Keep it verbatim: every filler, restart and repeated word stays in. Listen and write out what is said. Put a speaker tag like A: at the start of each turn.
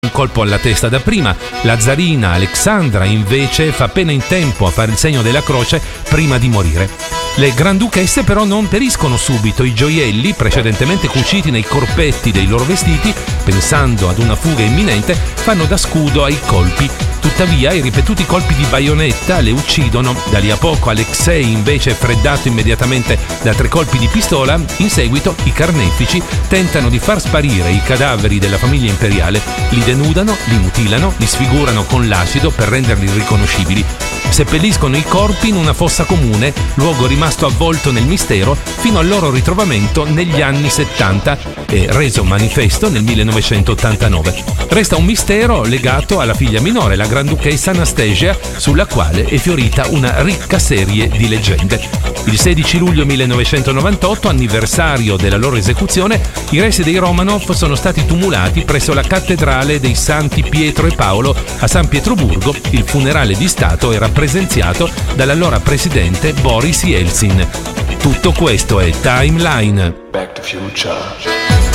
A: un colpo alla testa dapprima. La zarina Alexandra invece fa appena in tempo a fare il segno della croce prima di morire. Le granduchesse però non periscono subito. I gioielli, precedentemente cuciti nei corpetti dei loro vestiti, pensando ad una fuga imminente, fanno da scudo ai colpi. Tuttavia, i ripetuti colpi di baionetta le uccidono. Da lì a poco Alexei, invece, freddato immediatamente da tre colpi di pistola. In seguito, i carnefici tentano di far sparire i cadaveri della famiglia imperiale. Li denudano, li mutilano, li sfigurano con l'acido per renderli riconoscibili. Seppelliscono i corpi in una fossa comune, luogo rimasto avvolto nel mistero fino al loro ritrovamento negli anni settanta e reso manifesto nel millenovecentottantanove. Resta un mistero legato alla figlia minore, la Granduchessa Anastasia, sulla quale è fiorita una ricca serie di leggende. Il sedici luglio millenovecentonovantotto, anniversario della loro esecuzione, i resti dei Romanov sono stati tumulati presso la cattedrale dei Santi Pietro e Paolo a San Pietroburgo. Il funerale di Stato era presenziato dall'allora presidente Boris Yeltsin. Tutto questo è Timeline.
B: Back to Future.